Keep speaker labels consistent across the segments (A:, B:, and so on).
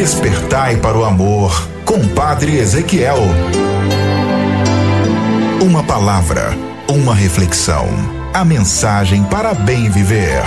A: Despertai para o amor, com Padre Ezequiel. Uma palavra, uma reflexão, a mensagem para bem viver.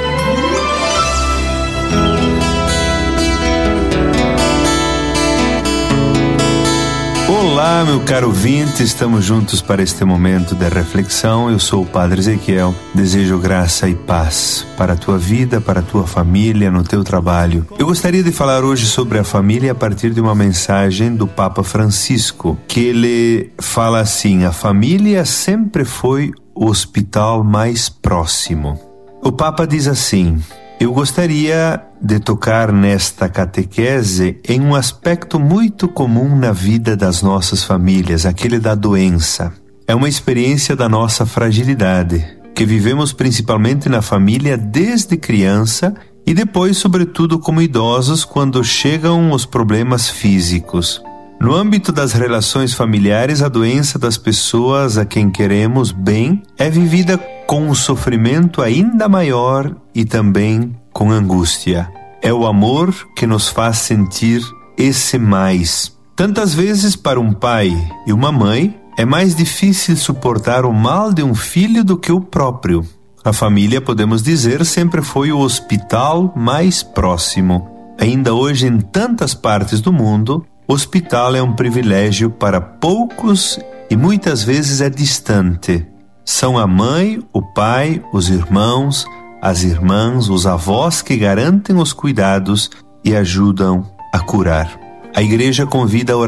B: Olá, meu caro ouvinte, estamos juntos para este momento de reflexão. Eu sou o Padre Ezequiel, desejo graça e paz para a tua vida, para a tua família, no teu trabalho. Eu gostaria de falar hoje sobre a família a partir de uma mensagem do Papa Francisco, que ele fala assim: a família sempre foi o hospital mais próximo. O Papa diz assim: eu gostaria de tocar nesta catequese em um aspecto muito comum na vida das nossas famílias, aquele da doença. É uma experiência da nossa fragilidade, que vivemos principalmente na família desde criança e depois, sobretudo, como idosos, quando chegam os problemas físicos. No âmbito das relações familiares, a doença das pessoas a quem queremos bem é vivida com um sofrimento ainda maior e também com angústia. É o amor que nos faz sentir esse mais. Tantas vezes, para um pai e uma mãe, é mais difícil suportar o mal de um filho do que o próprio. A família, podemos dizer, sempre foi o hospital mais próximo. Ainda hoje, em tantas partes do mundo, hospital é um privilégio para poucos e muitas vezes é distante. São a mãe, o pai, os irmãos, as irmãs, os avós que garantem os cuidados e ajudam a curar. A Igreja convida a